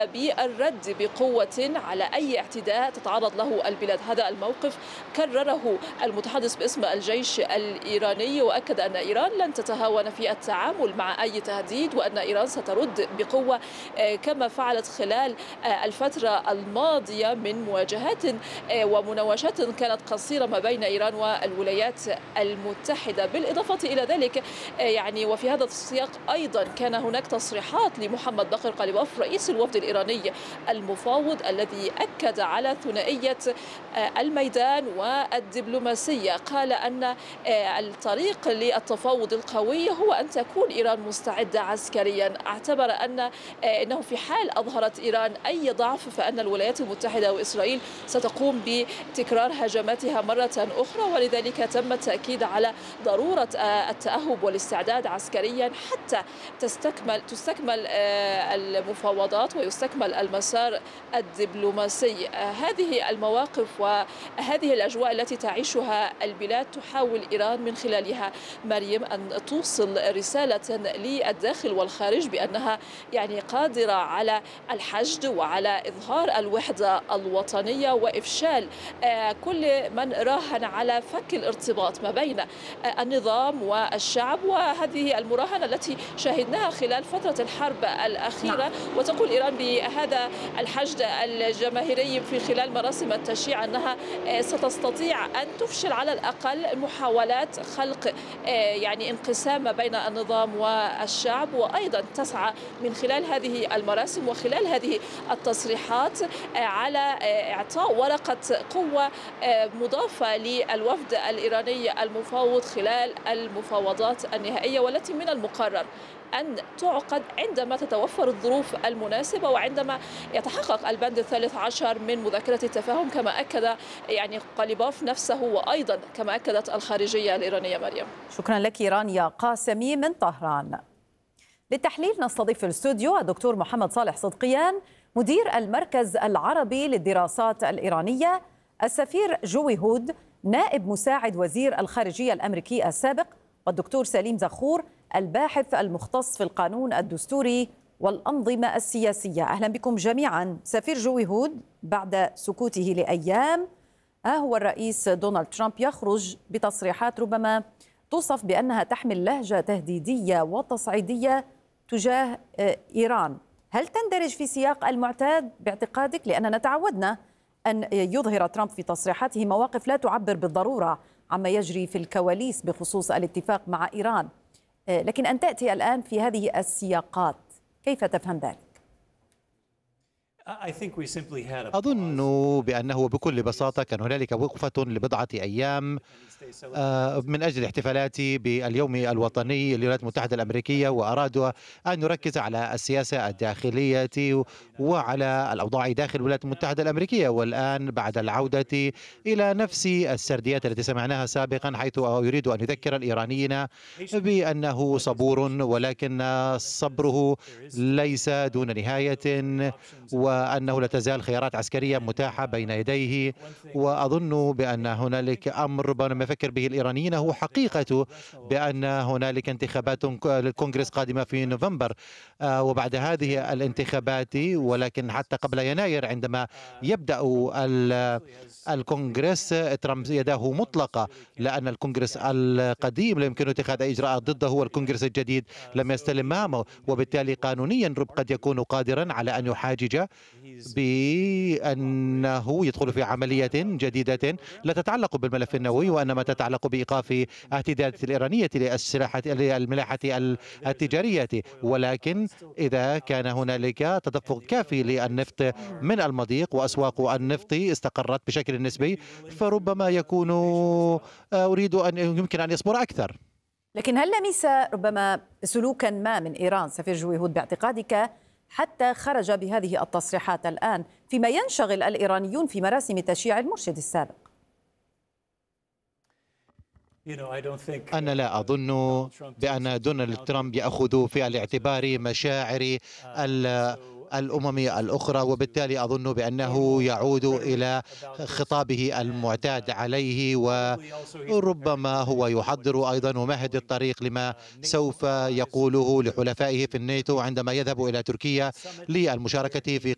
بالرد بقوة على أي اعتداء تتعرض له البلاد. هذا الموقف كرره المتحدث باسم الجيش الإيراني، وأكد أن إيران لن تتهاون في التعامل مع أي تهديد، وأن إيران سترد بقوة كما فعلت خلال الفترة الماضية من مواجهات ومناوشات كانت قصيرة ما بين إيران والولايات المتحدة. بالإضافة إلى ذلك وفي هذا السياق أيضا كان هناك تصريحات لمحمد باقر قليباف رئيس الوفد الإيراني المفاوض، الذي أكد على ثنائية الميدان والدبلوماسية. قال أن الطريق للتفاوض القوي هو أن تكون إيران مستعدة عسكريا. اعتبر أنه في حال أظهرت إيران أي ضعف فأن الولايات المتحدة وإسرائيل ستقوم بتكرار هجماتها مرة أخرى، ولذلك تم التأكيد على ضرورة التأهب والاستعداد عسكريا حتى تستكمل المفاوضات ويستكمل المسار الدبلوماسي. هذه المواقف وهذه الأجواء التي تعيشها البلاد تحاول إيران من خلالها مريم أن توصل رسالة للداخل والخارج بأنها قادرة على الحشد وعلى إظهار الوحدة الوطنية وإفشال كل من راهن على فك الارتباط ما بين النظام والشعب، وهذه المراهنة التي شاهدناها خلال فترة الحرب الأخيرة. وتقول إيران بهذا الحشد الجماهيري في خلال مراسم التشييع أنها ستستطيع أن تفشل على الأقل محاولات خلق انقسام ما بين النظام والشعب، وأيضا تسعى من خلال هذه المراسم وخلال هذه التصريحات على إعطاء ورقة قوة مضافة للوفد الإيراني المفاوض خلال المفاوضات النهائية، والتي من المقرر أن تعقد عندما تتوفر الظروف المناسبة وعندما يتحقق البند الثالث عشر من مذكرة التفاهم، كما أكد قليباف نفسه، وأيضا كما أكدت الخارجية الإيرانية. مريم، شكرا لك رانيا قاسمي من طهران. للتحليل نستضيف في الاستوديو الدكتور محمد صالح صدقيان مدير المركز العربي للدراسات الإيرانية، السفير جوي هود نائب مساعد وزير الخارجية الأمريكي السابق، والدكتور سليم زخور الباحث المختص في القانون الدستوري والأنظمة السياسية. أهلا بكم جميعا. سفير جوي هود، بعد سكوته لأيام هو الرئيس دونالد ترامب يخرج بتصريحات ربما توصف بأنها تحمل لهجة تهديدية وتصعيدية تجاه إيران. هل تندرج في سياق المعتاد باعتقادك؟ لأننا تعودنا أن يظهر ترامب في تصريحاته مواقف لا تعبر بالضرورة عما يجري في الكواليس بخصوص الاتفاق مع إيران، لكن أن تأتي الآن في هذه السياقات، كيف تفهم ذلك؟ أظن بأنه بكل بساطة كان هنالك وقفة لبضعة أيام من أجل الاحتفالات باليوم الوطني للولايات المتحدة الأمريكية، وأرادوا أن نركز على السياسة الداخلية وعلى الأوضاع داخل الولايات المتحدة الأمريكية. والآن بعد العودة إلى نفس السرديات التي سمعناها سابقا، حيث يريد أن يذكر الإيرانيين بأنه صبور، ولكن صبره ليس دون نهاية، وأنه لا تزال خيارات عسكرية متاحة بين يديه. وأظن بأن هنالك أمر ربما يفكر به الإيرانيين هو حقيقة بأن هنالك انتخابات للكونغرس قادمة في نوفمبر، وبعد هذه الانتخابات ولكن حتى قبل يناير عندما يبدأ الكونغرس ترامب يداه مطلقة، لأن الكونغرس القديم لا يمكن اتخاذ إجراءات ضده والكونغرس الجديد لم يستلم مهامه، وبالتالي قانونيا قد يكون قادرا على أن يحاجج بأنه يدخل في عملية جديدة لا تتعلق بالملف النووي، وإنما تتعلق بإيقاف اعتداءات الإيرانية للملاحة التجارية. ولكن إذا كان هنالك تدفق كافي للنفط من المضيق وأسواق النفط استقرت بشكل نسبي، فربما يكون أريد أن يمكن أن يصبر أكثر. لكن هل لمس ربما سلوكا ما من إيران سفير جوي هود باعتقادك حتى خرج بهذه التصريحات الآن فيما ينشغل الإيرانيون في مراسم تشييع المرشد السابق؟ أنا لا أظن بأن دونالد ترامب يأخذ في الاعتبار مشاعر الأمم الأخرى، وبالتالي أظن بأنه يعود إلى خطابه المعتاد عليه، وربما هو يحضر أيضا ومهد الطريق لما سوف يقوله لحلفائه في الناتو عندما يذهب إلى تركيا للمشاركة في